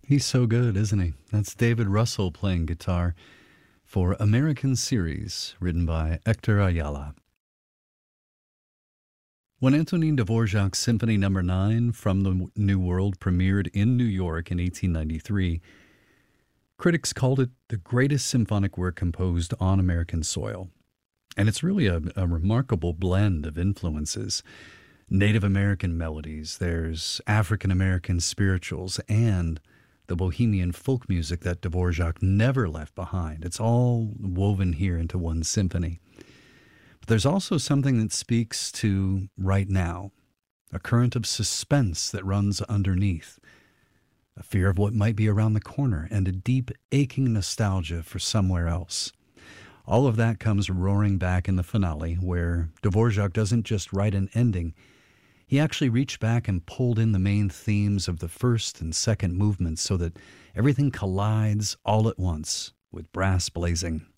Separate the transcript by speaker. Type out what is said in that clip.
Speaker 1: He's so good, isn't he? That's David Russell playing guitar for American Series, written by Hector Ayala. When Antonin Dvorak's Symphony No. 9 from the New World premiered in New York in 1893, critics called it the greatest symphonic work composed on American soil. And it's really a remarkable blend of influences. Native American melodies, there's African American spirituals, and the bohemian folk music that Dvorak never left behind. It's all woven here into one symphony. But there's also something that speaks to right now, a current of suspense that runs underneath, a fear of what might be around the corner, and a deep, aching nostalgia for somewhere else. All of that comes roaring back in the finale, where Dvorak doesn't just write an ending. He actually reached back and pulled in the main themes of the first and second movements so that everything collides all at once, with brass blazing.